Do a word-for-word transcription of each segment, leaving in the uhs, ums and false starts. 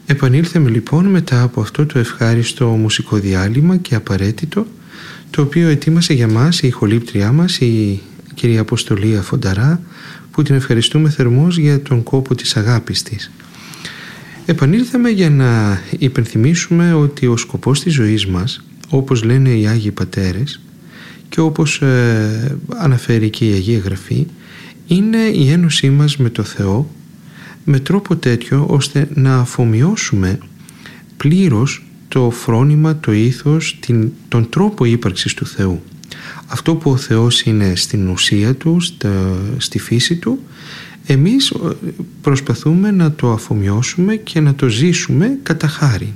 Επανήλθαμε λοιπόν μετά από αυτό το ευχάριστο μουσικό διάλειμμα και απαραίτητο, το οποίο ετοίμασε για μας η ηχολήπτριά μας, η κυρία Αποστολία Φονταρά, που την ευχαριστούμε θερμώς για τον κόπο της αγάπης της. Επανήλθαμε για να υπενθυμίσουμε ότι ο σκοπός της ζωής μας, όπως λένε οι Άγιοι Πατέρες και όπως ε, αναφέρει και η Αγία Γραφή, είναι η ένωσή μας με το Θεό, με τρόπο τέτοιο ώστε να αφομοιώσουμε πλήρως το φρόνημα, το ήθος, την, τον τρόπο ύπαρξης του Θεού. Αυτό που ο Θεός είναι στην ουσία του, στα, στη φύση του, εμείς προσπαθούμε να το αφομοιώσουμε και να το ζήσουμε κατά χάρη.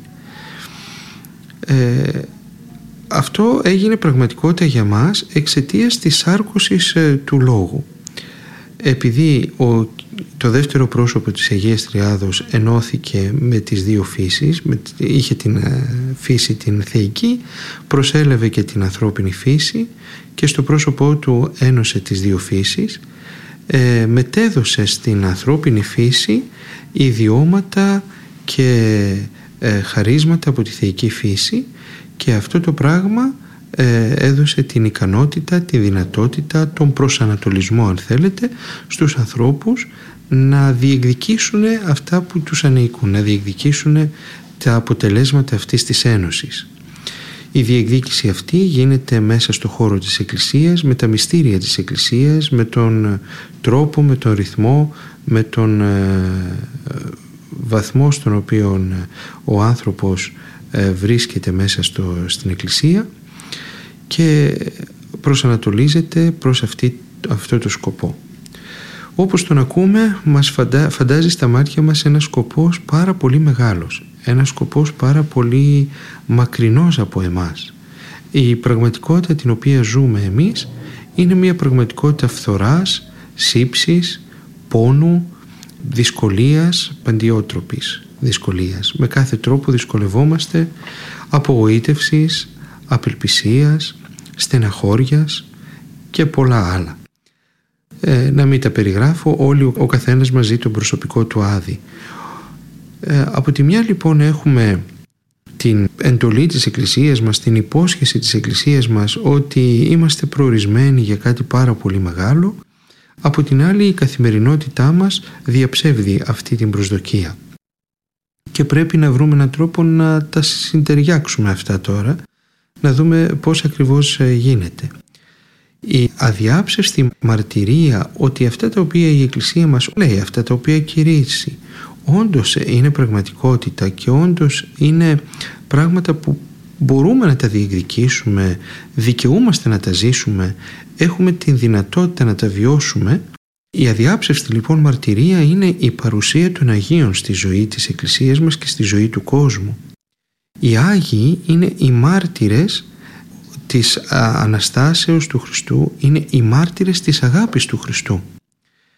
Ε, αυτό έγινε πραγματικότητα για μας εξαιτίας της σάρκωσης ε, του Λόγου. Επειδή ο, το δεύτερο πρόσωπο της Αγίας Τριάδος ενώθηκε με τις δύο φύσεις, με, είχε την ε, φύση την θεϊκή, προσέλαβε και την ανθρώπινη φύση και στο πρόσωπό του ένωσε τις δύο φύσεις, ε, μετέδωσε στην ανθρώπινη φύση ιδιώματα και ε, χαρίσματα από τη θεϊκή φύση, και αυτό το πράγμα ε, έδωσε την ικανότητα, τη δυνατότητα, τον προσανατολισμό, αν θέλετε, στους ανθρώπους να διεκδικήσουν αυτά που τους ανήκουν, να διεκδικήσουν τα αποτελέσματα αυτής της ένωσης. Η διεκδίκηση αυτή γίνεται μέσα στο χώρο της Εκκλησίας, με τα μυστήρια της Εκκλησίας, με τον τρόπο, με τον ρυθμό, με τον ε, βαθμό στον οποίο ο άνθρωπος ε, βρίσκεται μέσα στο, στην Εκκλησία και προσανατολίζεται προς αυτή, αυτό το σκοπό. Όπως τον ακούμε, μας φαντα, φαντάζει στα μάτια μας ένας σκοπός πάρα πολύ μεγάλος, ένας σκοπός πάρα πολύ μακρινός από εμάς. Η πραγματικότητα την οποία ζούμε εμείς είναι μια πραγματικότητα φθοράς, σύψης, πόνου, δυσκολίας, παντιότροπης δυσκολίας. Με κάθε τρόπο δυσκολευόμαστε, απογοήτευσης, απελπισίας, στεναχώριας και πολλά άλλα. Ε, να μην τα περιγράφω, όλοι ο, ο καθένας μας ζει τον προσωπικό του άδη. Ε, από τη μια λοιπόν έχουμε την εντολή της Εκκλησίας μας, την υπόσχεση της Εκκλησίας μας ότι είμαστε προορισμένοι για κάτι πάρα πολύ μεγάλο. Από την άλλη η καθημερινότητά μας διαψεύδει αυτή την προσδοκία και πρέπει να βρούμε έναν τρόπο να τα συντεριάξουμε αυτά τώρα, να δούμε πώς ακριβώς γίνεται. Η αδιάψευστη μαρτυρία ότι αυτά τα οποία η Εκκλησία μας λέει, αυτά τα οποία κηρύσσει, όντως είναι πραγματικότητα και όντως είναι πράγματα που μπορούμε να τα διεκδικήσουμε, δικαιούμαστε να τα ζήσουμε, έχουμε την δυνατότητα να τα βιώσουμε. Η αδιάψευστη λοιπόν μαρτυρία είναι η παρουσία των Αγίων στη ζωή της Εκκλησίας μας και στη ζωή του κόσμου. Οι Άγιοι είναι οι μάρτυρες της Αναστάσεως του Χριστού, είναι οι μάρτυρες της αγάπης του Χριστού.